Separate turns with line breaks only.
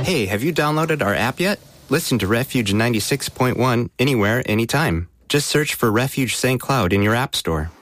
Hey, have you downloaded our app yet? Listen to Refuge 96.1 anywhere, anytime. Just search for Refuge St. Cloud in your app store.